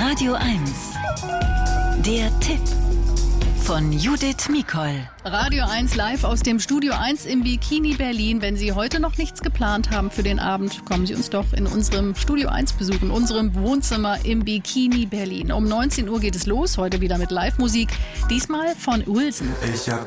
Radio 1. Der Tipp von Judith Mikol. Radio 1 live aus dem Studio 1 im Bikini Berlin. Wenn Sie heute noch nichts geplant haben für den Abend, kommen Sie uns doch in unserem Studio 1 besuchen, unserem Wohnzimmer im Bikini Berlin. Um 19 Uhr geht es los, heute wieder mit Live-Musik, diesmal von Wilson. Ich hab